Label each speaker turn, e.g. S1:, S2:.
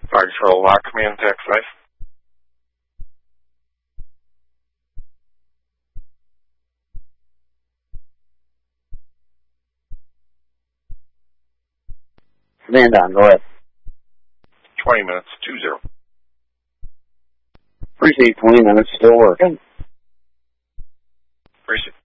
S1: Fire Control, Lock Command, Tech 5.
S2: Command on, go ahead.
S1: 20 minutes, 2-0.
S2: Precinct 20 minutes, still working.
S1: Precinct